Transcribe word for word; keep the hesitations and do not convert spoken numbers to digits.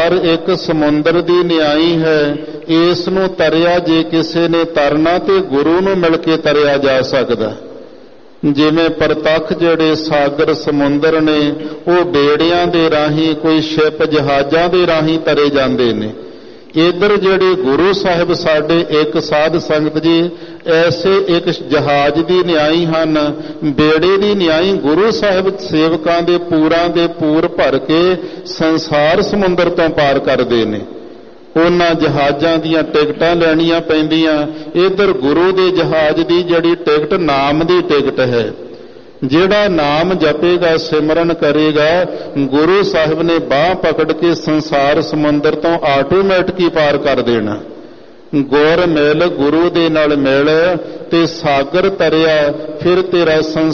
ਪਰ ਇੱਕ ਸਮੁੰਦਰ ਦੀ ਨਿਆਈ ਹੈ, ਇਸ ਨੂੰ ਤਰਿਆ ਜੇ ਕਿਸੇ ਨੇ ਤਰਨਾ ਤੇ ਗੁਰੂ ਨੂੰ ਮਿਲ ਕੇ ਤਰਿਆ ਜਾ ਸਕਦਾ। ਜਿਵੇਂ ਪ੍ਰਤੱਖ ਜਿਹੜੇ ਸਾਗਰ ਸਮੁੰਦਰ ਨੇ ਉਹ ਬੇੜਿਆਂ ਦੇ ਰਾਹੀਂ, ਕੋਈ ਸ਼ਿਪ ਜਹਾਜ਼ਾਂ ਦੇ ਰਾਹੀਂ ਤਰੇ ਜਾਂਦੇ ਨੇ। ਇੱਧਰ ਜਿਹੜੇ ਗੁਰੂ ਸਾਹਿਬ ਸਾਡੇ ਇੱਕ ਸਾਧ ਸੰਗਤ ਜੀ ਐਸੇ ਇੱਕ ਜਹਾਜ਼ ਦੀ ਨਿਆਈ ਹਨ, ਬੇੜੇ ਦੀ ਨਿਆਈ ਗੁਰੂ ਸਾਹਿਬ ਸੇਵਕਾਂ ਦੇ ਪੂਰਾਂ ਦੇ ਪੂਰ ਭਰ ਕੇ ਸੰਸਾਰ ਸਮੁੰਦਰ ਤੋਂ ਪਾਰ ਕਰਦੇ ਨੇ। ਉਹਨਾਂ ਜਹਾਜ਼ਾਂ ਦੀਆਂ ਟਿਕਟਾਂ ਲੈਣੀਆਂ ਪੈਂਦੀਆਂ। ਇੱਧਰ ਗੁਰੂ ਦੇ ਜਹਾਜ਼ ਦੀ ਜਿਹੜੀ ਟਿਕਟ ਨਾਮ ਦੀ ਟਿਕਟ ਹੈ। ਜਿਹੜਾ ਨਾਮ ਜਪੇਗਾ, ਸਿਮਰਨ ਕਰੇਗਾ, ਗੁਰੂ ਸਾਹਿਬ ਨੇ ਬਾਹ ਪਕੜ ਕੇ ਸੰਸਾਰ ਸਮੁੰਦਰ ਤੋਂ ਆਟੋਮੈਟਿਕ ਹੀ ਪਾਰ ਕਰ ਦੇਣਾ। ਗੁਰ ਮਿਲ, ਗੁਰੂ ਦੇ ਨਾਲ ਮਿਲ ਤੇ ਸਾਗਰ ਤਰਿਆ, ਫਿਰ ਤੇਰਾ